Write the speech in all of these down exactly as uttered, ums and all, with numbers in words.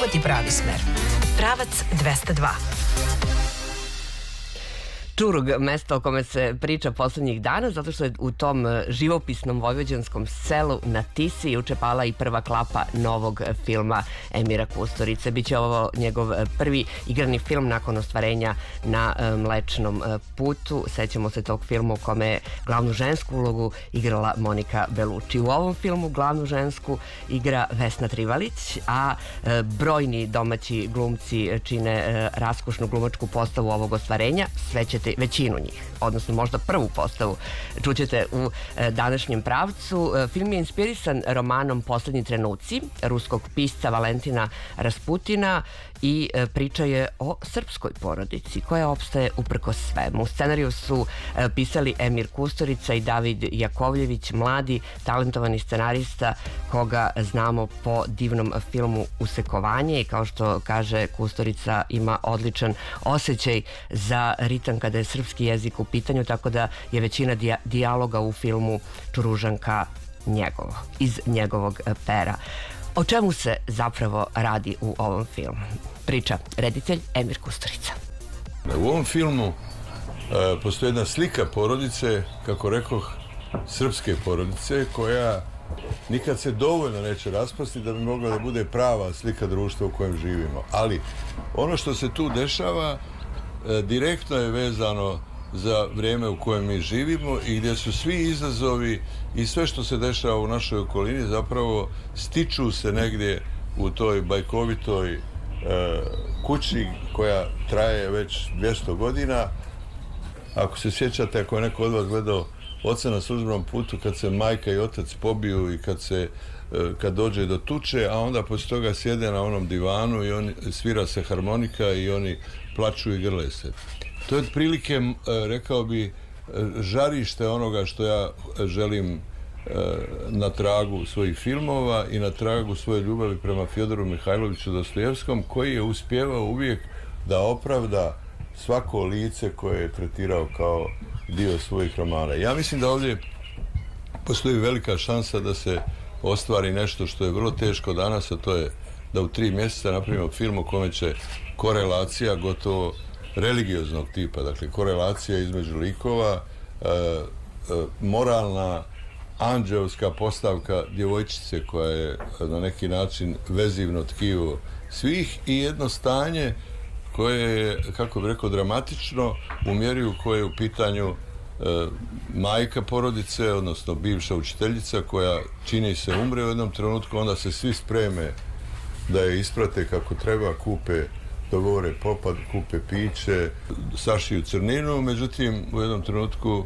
Ovo ti pravi smer. Pravac dvesta dva. Čurug, mesto o kome se priča poslednjih dana, zato što je u tom živopisnom vojvođanskom selu na Tisi juče pala i prva klapa novog filma Emira Kusturice. Biće ovo njegov prvi igrani film nakon ostvarenja na Mlečnom putu. Sećamo se tog filma u kome je glavnu žensku ulogu igrala Monika Belucci. U ovom filmu glavnu žensku igra Vesna Trivalić, a brojni domaći glumci čine raskušnu glumačku postavu ovog ostvarenja. Sve ćete većinu njih, odnosno možda prvu postavu, čućete u današnjem pravcu. Film je inspirisan romanom Poslednji trenuci ruskog pisca Valentina Rasputina i priča je o srpskoj porodici koja opstaje uprkos svemu. Scenariju su pisali Emir Kusturica i David Jakovljević, mladi, talentovani scenarista koga znamo po divnom filmu Usekovanje, i kao što kaže Kusturica ima odličan osjećaj za ritam kada je srpski jezik u pitanju, tako da je većina dija dijaloga u filmu Čuružanka njegovo, iz njegovog pera. O čemu se zapravo radi u ovom filmu? Priča reditelj Emir Kusturica. U ovom filmu e, postoji jedna slika porodice, kako rekoh, srpske porodice, koja nikad se dovoljno neće raspasti da bi mogla da bude prava slika društva u kojem živimo. Ali ono što se tu dešava e, direktno je vezano za vrijeme u kojem mi živimo i gdje su svi izazovi i sve što se dešava u našoj okolini zapravo stiču se negdje u toj bajkovitoj e, kući koja traje već dvjesto godina. Ako se sjećate, ako je neko od vas gledao Oca na službenom putu, kad se majka i otac pobiju i kad se e, kad dođe do tuče, a onda poslije toga sjede na onom divanu i on, svira se harmonika i oni plaču i grle se. To je otprilike, rekao bi, žarište onoga što ja želim na tragu svojih filmova i na tragu svoje ljubavi prema Fjodoru Mihajloviću Dostojevskom, koji je uspjevao uvijek da opravda svako lice koje je tretirao kao dio svojih romana. Ja mislim da ovdje postoji velika šansa da se ostvari nešto što je vrlo teško danas, a to je da u tri mjeseca napravimo film u kome će korelacija gotovo religioznog tipa, dakle korelacija između likova, e, e, moralna anđeovska postavka djevojčice koja je na neki način vezivno tkivo svih i jedno stanje koje je, kako bih rekao, dramatično u mjeri u kojoj je u pitanju e, majka porodice, odnosno bivša učiteljica koja čini se umre u jednom trenutku, onda se svi spreme da je isprate kako treba, kupe, dogovore popad, kupe piće, sašiju crninu, međutim u jednom trenutku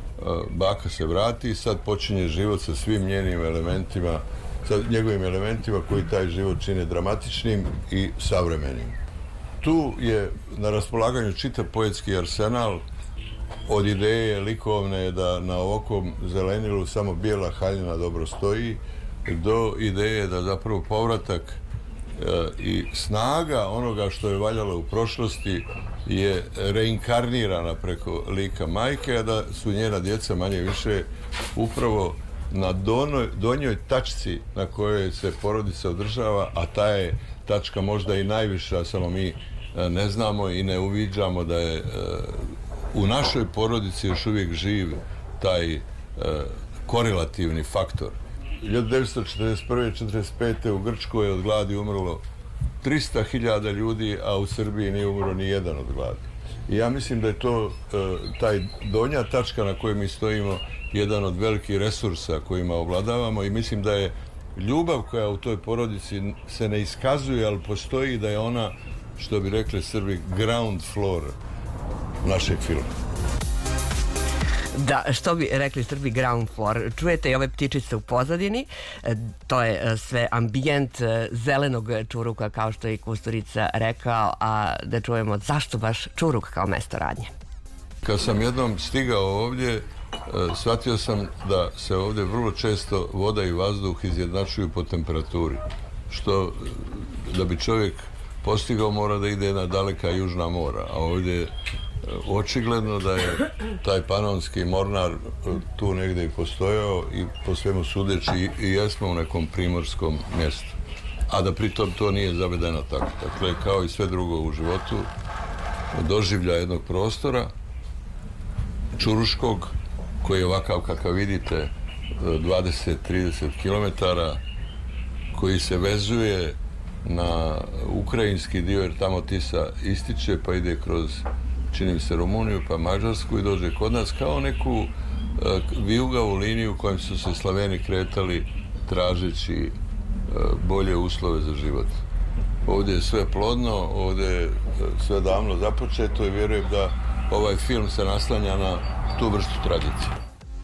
baka se vrati i sad počinje život sa svim njenim elementima, sa njegovim elementima koji taj život čine dramatičnim i savremenim. Tu je na raspolaganju čitav poetski arsenal, od ideje likovne da na ovakvom zelenilu samo bijela haljina dobro stoji, do ideje da zapravo povratak i snaga onoga što je valjalo u prošlosti je reinkarnirana preko lika majke, a da su njena djeca manje više upravo na donoj, donjoj tačci na kojoj se porodica održava, a ta je tačka možda i najviša, samo mi ne znamo i ne uviđamo da je u našoj porodici još uvijek živ taj korelativni faktor. hiljadu devetsto četrdeset prve četrdeset pete u Grčkoj je od gladi umrlo trista hiljada ljudi, a u Srbiji nije umro ni jedan od gladi. I ja mislim da je to taj donja tačka na kojoj mi stojimo jedan od velikih resursa kojima ovladavamo i mislim da je ljubav koja u toj porodici se ne iskazuje, ali postoji, da je ona, što bi rekli Srbi, ground floor našeg filma. Da, što bi rekli Srbi, ground floor. Čujete i ove ptičice u pozadini, to je sve ambijent zelenog Čuruga, kao što je i Kusturica rekao, a da čujemo zašto baš Čurug kao mesto radnje. Kad sam jednom stigao ovdje, shvatio sam da se ovdje vrlo često voda i vazduh izjednačuju po temperaturi, što da bi čovjek postigao mora da ide na daleka južna mora, a ovdje očigledno da je taj panonski mornar tu negdje i postojao i po svemu sudeći i jesmo u nekom primorskom mjestu. a da pritom to nije zavedeno tako. Dakle, kao i sve drugo u životu, doživlja jednog prostora, Čuruškog, koji je ovakav kakav vidite, dvadeset do trideset kilometara, koji se vezuje na ukrajinski dio, jer tamo Tisa ističe, pa ide kroz, čini mi se, Rumuniju, pa Mađarsku i dođe kod nas, kao neku uh, vijugavu liniju kojom su se Slaveni kretali tražeći uh, bolje uslove za život. Ovdje je sve plodno, ovdje je sve davno započeto i vjerujem da ovaj film se naslanja na tu vrstu tradicije.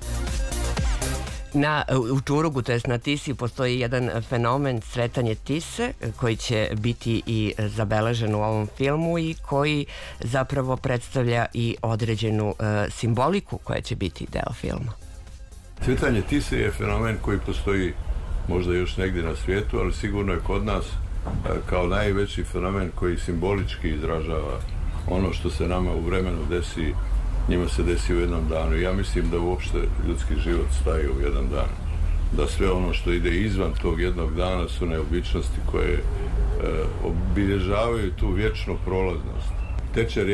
Na, u Čurugu, to jest na Tisi, postoji jedan fenomen sretanje Tise koji će biti i zabeležen u ovom filmu i koji zapravo predstavlja i određenu uh, simboliku koja će biti deo filma. Sretanje Tise je fenomen koji postoji možda još negdje na svijetu, ali sigurno je kod nas kao najveći fenomen koji simbolički izražava ono što se nama u vremenu desi, njima se desi u jednom danu. Ja mislim da uopšte ljudski život staje u jedan dan. Da sve ono što ide izvan tog jednog dana su neobičnosti koje e, obilježavaju tu vječnu prolaznost. Teče